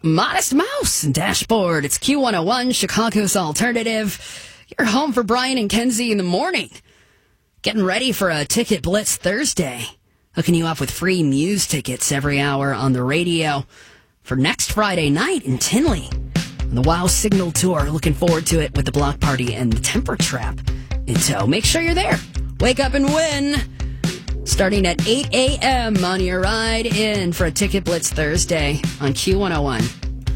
Modest Mouse and Dashboard. It's Q101, Chicago's alternative. You're home for Brian and Kenzie in the morning. Getting ready for a Ticket Blitz Thursday. Hooking you up with free Muse tickets every hour on the radio for next Friday night in Tinley. On the Wow Signal Tour. Looking forward to it with the Block Party and the Temper Trap in tow. Make sure you're there. Wake up and win. Starting at 8 a.m. on your ride in for a Ticket Blitz Thursday on Q101.